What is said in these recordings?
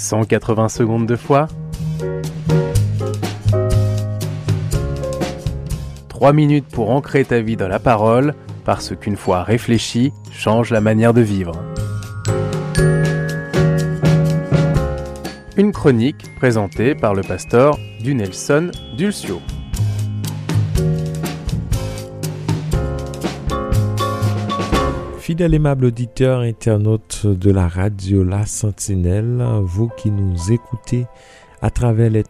180 secondes de foi. 3 minutes pour ancrer ta vie dans la parole, parce qu'une foi réfléchie change la manière de vivre. Une chronique présentée par le pasteur Dunelson Dulcio. Fidèle aimable auditeur, internaute de la radio La Sentinelle, vous qui nous écoutez à travers les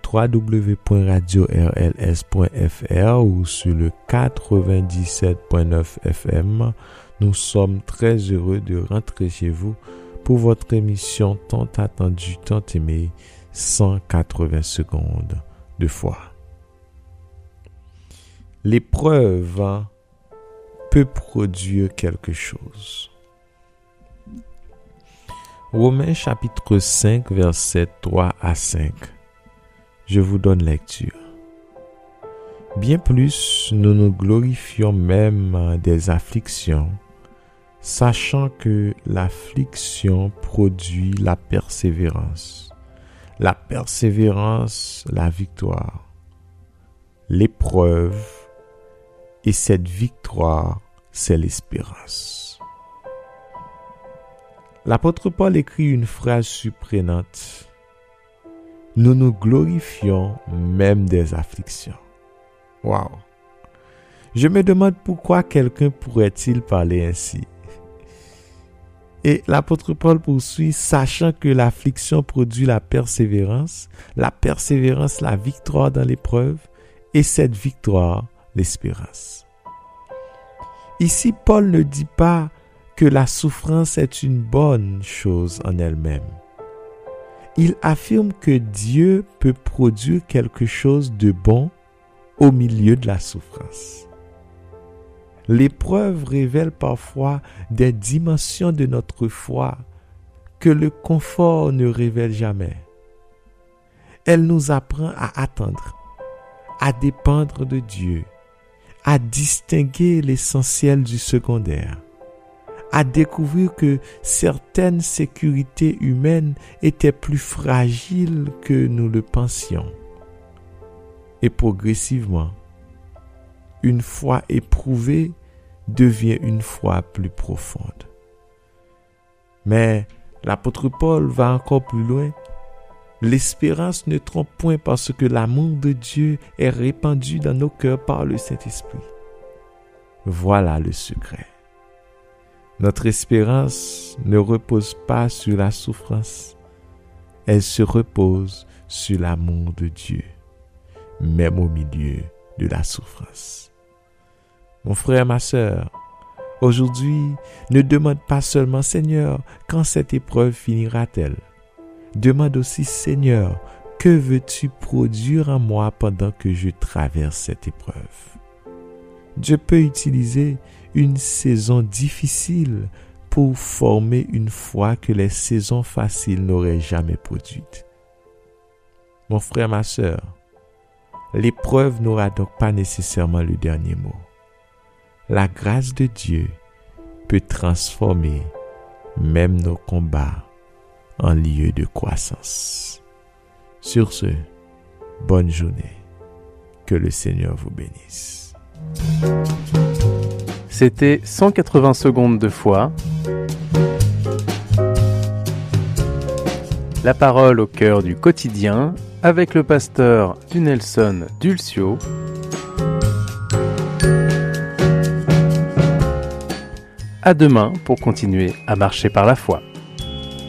www.radio-rls.fr ou sur le 97.9 FM, nous sommes très heureux de rentrer chez vous pour votre émission tant attendue, tant aimée, 180 secondes de foi. L'épreuve peut produire quelque chose. Romains chapitre 5, versets 3 à 5. Je vous donne lecture. Bien plus, nous nous glorifions même des afflictions, sachant que l'affliction produit la persévérance. La persévérance, la victoire. L'épreuve, et cette victoire, c'est l'espérance. L'apôtre Paul écrit une phrase surprenante. Nous nous glorifions même des afflictions. Waouh! Je me demande pourquoi quelqu'un pourrait-il parler ainsi. Et l'apôtre Paul poursuit, sachant que l'affliction produit la persévérance, la victoire dans l'épreuve, et cette victoire, l'espérance. Ici, Paul ne dit pas que la souffrance est une bonne chose en elle-même. Il affirme que Dieu peut produire quelque chose de bon au milieu de la souffrance. L'épreuve révèle parfois des dimensions de notre foi que le confort ne révèle jamais. Elle nous apprend à attendre, à dépendre de Dieu, à distinguer l'essentiel du secondaire, à découvrir que certaines sécurités humaines étaient plus fragiles que nous le pensions. Et progressivement, une foi éprouvée devient une foi plus profonde. Mais l'apôtre Paul va encore plus loin. L'espérance ne trompe point parce que l'amour de Dieu est répandu dans nos cœurs par le Saint-Esprit. Voilà le secret. Notre espérance ne repose pas sur la souffrance. Elle se repose sur l'amour de Dieu, même au milieu de la souffrance. Mon frère, ma sœur, aujourd'hui, ne demande pas seulement, Seigneur, quand cette épreuve finira-t-elle? Demande aussi, Seigneur, que veux-tu produire en moi pendant que je traverse cette épreuve? Dieu peut utiliser une saison difficile pour former une foi que les saisons faciles n'auraient jamais produite. Mon frère, ma sœur, l'épreuve n'aura donc pas nécessairement le dernier mot. La grâce de Dieu peut transformer même nos combats en lieu de croissance. Sur ce, bonne journée. Que le Seigneur vous bénisse. C'était 180 secondes de foi. La parole au cœur du quotidien avec le pasteur Dunelson Dulcio. À demain pour continuer à marcher par la foi.